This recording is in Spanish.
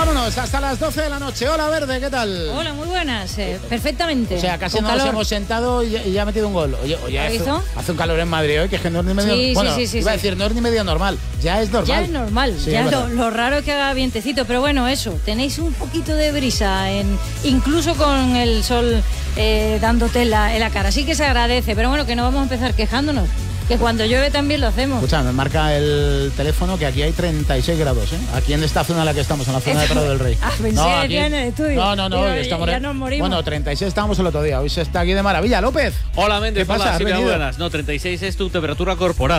Vámonos, hasta las 12 de la noche. Hola, Verde, ¿qué tal? Hola, muy buenas, perfectamente. O sea, casi Con nos calor. hemos sentado y ya ha metido un gol. Oye, hace un calor en Madrid hoy, que es que no es ni medio... Sí, iba a decir, no es ni medio normal. Ya es normal. Ya es normal, Sí, ya es verdad. lo raro es que haga vientecito, pero bueno, eso, tenéis un poquito de brisa, incluso con el sol dándote en la cara, así que se agradece, pero bueno, que no vamos a empezar quejándonos, que cuando llueve también lo hacemos. Escucha, me marca el teléfono que aquí hay 36 grados, ¿eh? Aquí en esta zona en la que estamos, en la zona de Prado del Rey. Pensé que decía en el estudio. No, Digo, estamos... ya nos morimos. Bueno, 36 estábamos el otro día, hoy se está aquí de maravilla. López. Hola, Méndez, ¿Qué pasa? hola, ¿Has sí, venido? buenas. No, 36 es tu temperatura corporal.